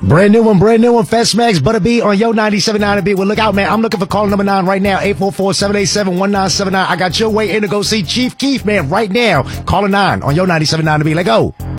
Brand new one. Fat Smacks, Butter B on Yo 97.9 The Beat. Well, look out, man. I'm looking for caller number 9 right now. 844-787-1979. I got your way in to go see Chief Keef, man, right now. Caller 9 on Yo 97.9 The Beat. Let go.